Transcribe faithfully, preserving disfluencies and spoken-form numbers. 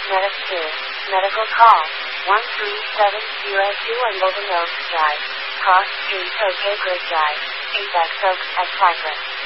Medic two. Medical call. one three seven zero two and Golden Oaks Drive. Cross Street, OK Grid Drive. Apex Oaks at Cypress.